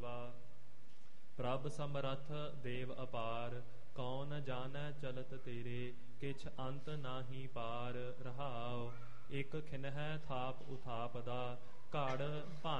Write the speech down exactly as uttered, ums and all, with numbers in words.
ਸੇਵਾ। ਪ੍ਰਭ ਸਮਰੱਥ ਦੇਵ ਅਪਾਰ, ਕੌਣ ਜਾਣੈ ਚਲਤ ਤੇਰੇ, ਕਿਛ ਅੰਤ ਨਾਹੀ ਪਾਰ। ਰਹਾਉ। ਇਕ ਖਿਨਹਿ ਥਾਪ ਉਥਾਪ ਦਾ, ਘੜ